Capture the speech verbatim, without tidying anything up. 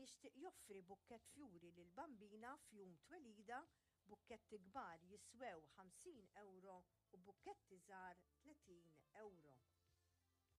jixtieq joffri bukkett fjuri lil bambina f'jum twelida, bukketti kbar jiswew ħamsin euro u bukketti żgħar tletin euro.